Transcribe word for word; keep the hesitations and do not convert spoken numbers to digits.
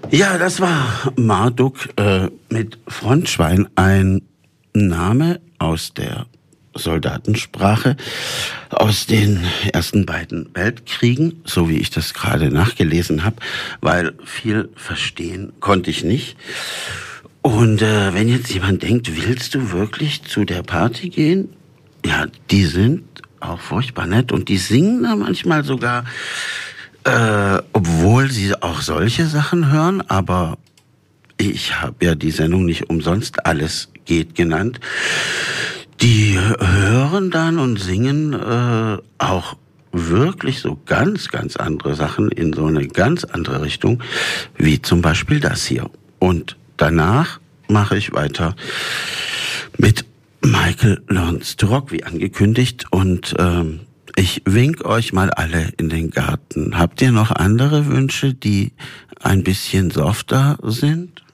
Ja, das war Marduk äh, mit Frontschwein, ein Name aus der Soldatensprache aus den ersten beiden Weltkriegen, so wie ich das gerade nachgelesen habe, weil viel verstehen konnte ich nicht. Und äh, wenn jetzt jemand denkt, willst du wirklich zu der Party gehen? Ja, die sind auch furchtbar nett und die singen da manchmal sogar, äh, obwohl sie auch solche Sachen hören, aber ich habe ja die Sendung nicht umsonst Alles geht genannt. Die hören dann und singen äh, auch wirklich so ganz, ganz andere Sachen in so eine ganz andere Richtung, wie zum Beispiel das hier. Und danach mache ich weiter mit Michael Learns to Rock, wie angekündigt. Und ähm, ich wink euch mal alle in den Garten. Habt ihr noch andere Wünsche, die ein bisschen softer sind?